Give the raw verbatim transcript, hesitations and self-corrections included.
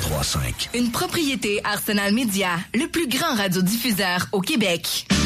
trois cinq. Une propriété Arsenal Média, le plus grand radiodiffuseur au Québec.